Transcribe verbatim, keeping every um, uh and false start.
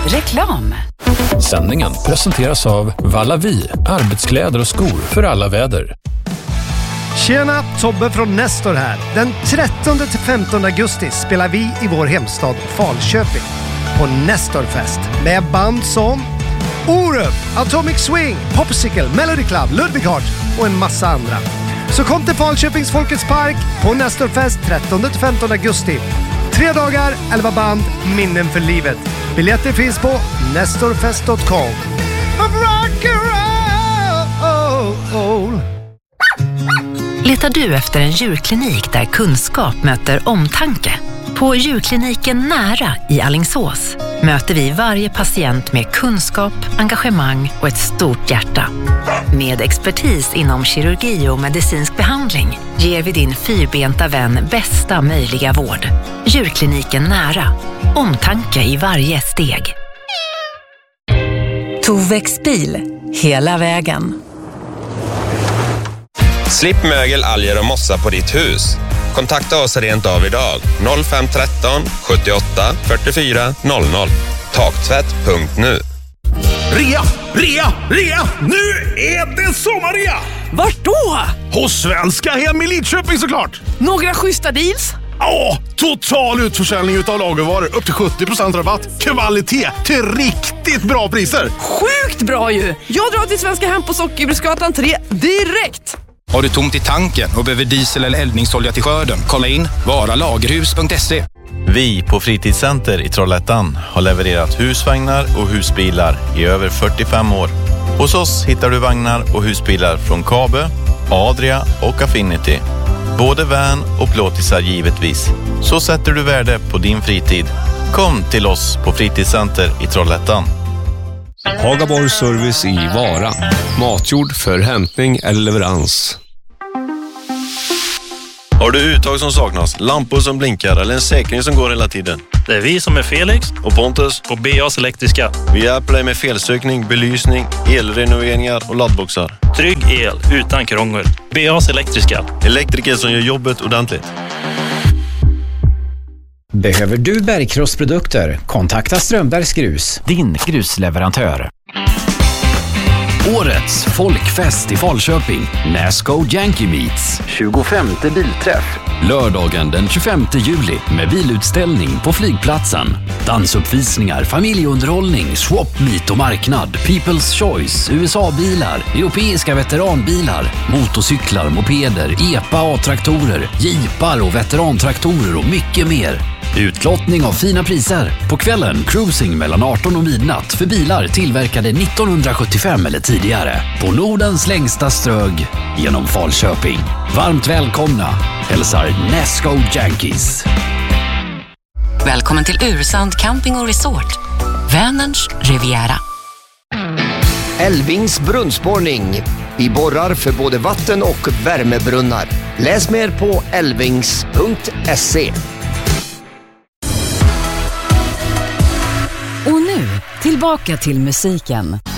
Reklam. Sändningen presenteras av Vallavi, arbetskläder och skor för alla väder. Tjena, Tobbe från Nestor här. Den trettonde till femtonde augusti spelar vi i vår hemstad Falköping på Nestorfest med band som Orup, Atomic Swing, Popsicle, Melody Club, Ludwig Hart och en massa andra. Så kom till Falköpings Folkets Park på Nestorfest trettonde till femtonde augusti. Tre dagar, elva band, minnen för livet. Biljetter finns på nestorfest dot com. Letar du efter en djurklinik där kunskap möter omtanke? På djurkliniken Nära i Alingsås möter vi varje patient med kunskap, engagemang och ett stort hjärta. Med expertis inom kirurgi och medicinsk behandling ger vi din fyrbenta vän bästa möjliga vård. Djurkliniken Nära. Omtanke i varje steg. Tovex bil. Hela vägen. Slipp mögel, alger och mossa på ditt hus. Kontakta oss rent av idag. noll fem ett tre sjuttioåtta fyrtiofyra noll noll. Taktvätt punkt nu. Rea, rea, rea! Nu är det sommarrea! Vart då? Hos Svenska Hem i Lidköping såklart! Några schyssta deals? Ja, total utförsäljning utav lagervaror. Upp till sjuttio procent rabatt. Kvalitet till riktigt bra priser. Sjukt bra ju! Jag drar till Svenska Hem på Sockerbruksgatan tre direkt! Har du tomt i tanken och behöver diesel eller eldningsolja till skörden? Kolla in varalagerhus punkt se. Vi på Fritidscenter i Trollhättan har levererat husvagnar och husbilar i över fyrtiofem år. Hos oss hittar du vagnar och husbilar från Kabe, Adria och Affinity. Både van och plåtisar givetvis. Så sätter du värde på din fritid. Kom till oss på Fritidscenter i Trollhättan. Hagaborg Service i Vara. Matjord för hämtning eller leverans. Har du uttag som saknas, lampor som blinkar eller en säkring som går hela tiden? Det är vi som är Felix och Pontus på B A's Elektriska. Vi hjälper dig med felsökning, belysning, elrenoveringar och laddboxar. Trygg el utan krångel. B A's Elektriska. Elektriker som gör jobbet ordentligt. Behöver du bergkrossprodukter? Kontakta Strömbergs Grus, din grusleverantör. Årets folkfest i Falköping. Nasco Yankee Meets. tjugofemte bilträff. Lördagen den tjugofemte juli med bilutställning på flygplatsen. Dansuppvisningar, familjeunderhållning, swap meet och marknad, People's Choice, U S A-bilar, europeiska veteranbilar, motorcyklar, mopeder, E P A A-traktorer, jeepar och veterantraktorer och mycket mer. Utlottning av fina priser. På kvällen cruising mellan arton och midnatt för bilar tillverkade nittonhundrasjuttiofem eller tidigare. På Nordens längsta strög genom Falköping. Varmt välkomna. Hälsar Nasco Yankees. Välkommen till Ursand Camping och Resort. Vänerns Riviera. Älvings brunnsborrning. Vi borrar för både vatten- och värmebrunnar. Läs mer på älvings punkt se. Och nu, tillbaka till musiken.